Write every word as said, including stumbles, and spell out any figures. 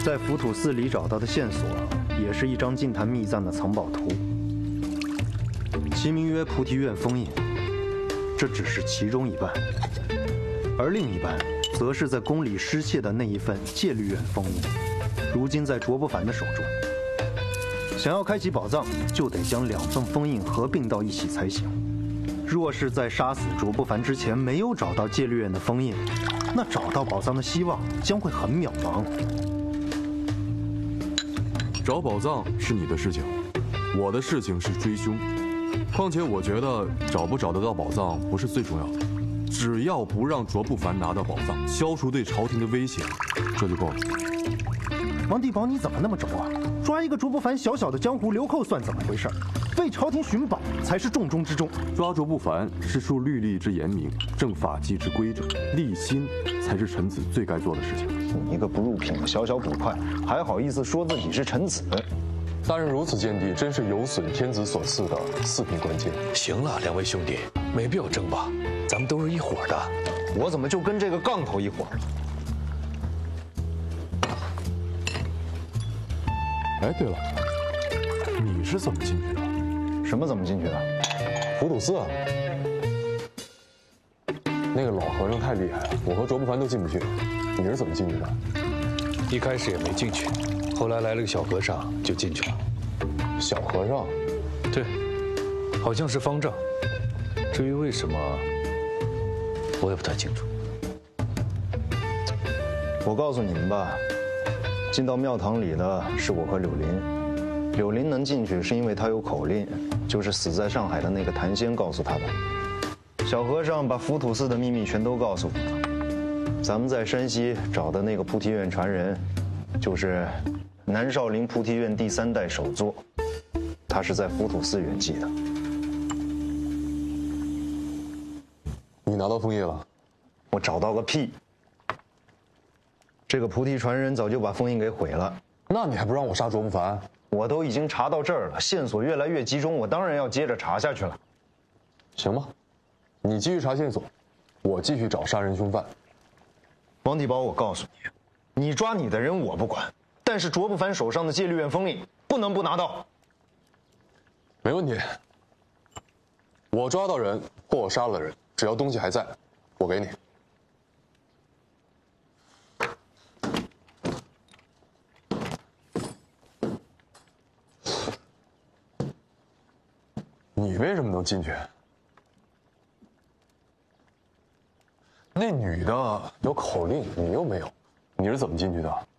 在浮屠寺里找到的线索，也是一张净坛密赞的藏宝图，其名曰菩提院封印。这只是其中一半，而另一半，则是在宫里失窃的那一份戒律院封印，如今在卓不凡的手中。想要开启宝藏，就得将两份封印合并到一起才行。若是在杀死卓不凡之前没有找到戒律院的封印，那找到宝藏的希望将会很渺茫。 找宝藏是你的事情，我的事情是追凶。况且我觉得找不找得到宝藏不是最重要的，只要不让卓不凡拿到宝藏，消除对朝廷的威胁，这就够了。 王地保，你怎么那么轴啊？抓一个卓不凡小小的江湖流寇算怎么回事？为朝廷寻宝才是重中之重。 抓卓不凡是树律例之严明，正法纪之规整，立心才是臣子最该做的事情。 你一个不入品的小小捕快，还好意思说自己是臣子？ 大人如此见地，真是有损天子所赐的四品官阶。 行了，两位兄弟，没必要争吧，咱们都是一伙的。 我怎么就跟这个杠头一伙？ 哎，对了，你是怎么进去的？ 什么怎么进去的？ 浮屠寺啊。那个老和尚太厉害了，我和卓不凡都进不去。你是怎么进去的？ 一开始也没进去，后来来了个小和尚就进去了。 小和尚？ 对，好像是方丈。至于为什么，我也不太清楚。 我告诉你们吧，进到庙堂里的是我和柳林。柳林能进去是因为他有口令，就是死在上海的那个谭仙告诉他的。小和尚把浮屠寺的秘密全都告诉我了。咱们在山西找的那个菩提院传人，就是南少林菩提院第三代首座，他是在浮屠寺圆寂的。 你拿到枫叶了？ 我找到个屁！这个菩提传人早就把封印给毁了。 那你还不让我杀卓不凡？ 我都已经查到这儿了，线索越来越集中，我当然要接着查下去了。 行吧，你继续查线索，我继续找杀人凶犯。 王地保，我告诉你，你抓你的人我不管，但是卓不凡手上的戒律院封印不能不拿到。 没问题，我抓到人或我杀了人，只要东西还在，我给你。你为什么能进去？那女的有口令，你又没有，你是怎么进去的？